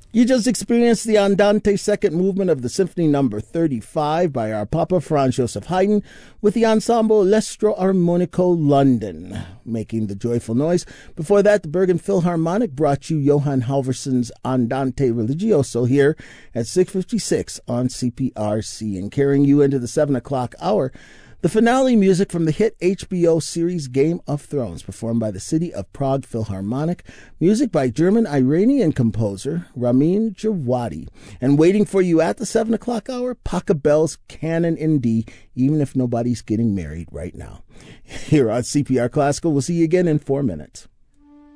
You just experienced the Andante second movement of the Symphony Number 35 by our Papa Franz Joseph Haydn with the ensemble L'Estro Armonico London, making the joyful noise. Before that, the Bergen Philharmonic brought you Johann Halvorson's Andante Religioso here at 6:56 on CPRC, and carrying you into the 7 o'clock hour. The finale music from the hit HBO series Game of Thrones, performed by the City of Prague Philharmonic, music by German-Iranian composer Ramin Djawadi. And waiting for you at the 7 o'clock hour, Pachelbel's Canon in D, even if nobody's getting married right now. Here on CPR Classical, we'll see you again in 4 minutes.